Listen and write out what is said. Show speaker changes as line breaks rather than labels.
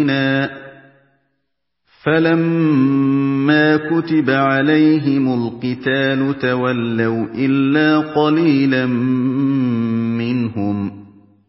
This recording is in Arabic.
فَلَمَّا كُتِبَ عَلَيْهِمُ الْقِتَالُ تَوَلَّوْا إِلَّا قَلِيلًا مِّنْهُمْ